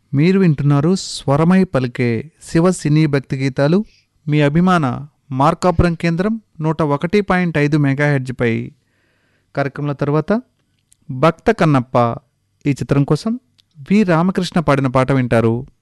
మీరు వింటున్నారు స్వరమై పలికే శివ సినీ భక్తి గీతాలు మీ అభిమాన మార్కాపురం కేంద్రం 101.5 మెగాహెర్ట్జ్పై. కార్యక్రమంలో తర్వాత భక్త కన్నప్ప ఈ చిత్రం కోసం వి రామకృష్ణ పాడిన పాట వింటారు.